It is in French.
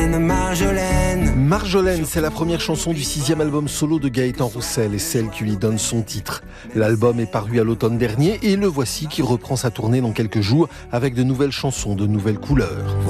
Marjolaine, c'est la première chanson du 6e album solo de Gaëtan Roussel et celle qui lui donne son titre. L'album est paru à l'automne dernier et le voici qui reprend sa tournée dans quelques jours avec de nouvelles chansons, de nouvelles couleurs.